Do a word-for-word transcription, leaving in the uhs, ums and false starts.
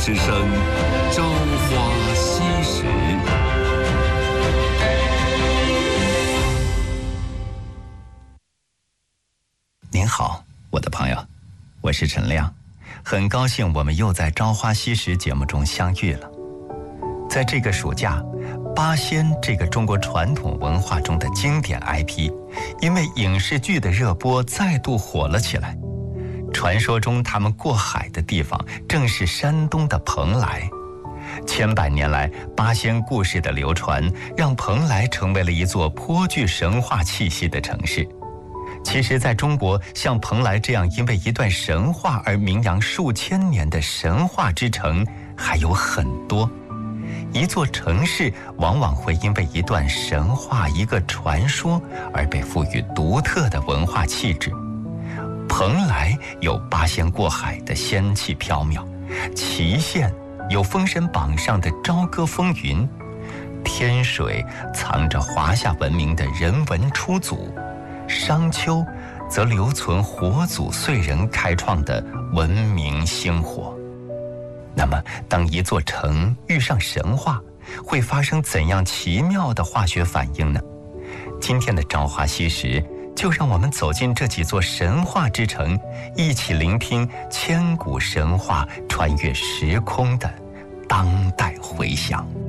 之声《朝花夕拾》。 您好，我的朋友，我是陈亮，很高兴我们又在《朝花夕拾》节目中相遇了。在这个暑假，八仙这个中国传统文化中的经典 I P， 因为影视剧的热播再度火了起来。传说中他们过海的地方正是山东的蓬莱。千百年来，八仙故事的流传让蓬莱成为了一座颇具神话气息的城市。其实在中国，像蓬莱这样因为一段神话而名扬数千年的神话之城还有很多。一座城市往往会因为一段神话、一个传说而被赋予独特的文化气质。蓬莱有八仙过海的仙气飘渺，祁县有封神榜上的朝歌风云，天水藏着华夏文明的人文初祖，商丘则留存火祖燧人开创的文明星火。那么当一座城遇上神话，会发生怎样奇妙的化学反应呢？今天的朝花夕拾就让我们走进这几座神话之城，一起聆听千古神话穿越时空的当代回响。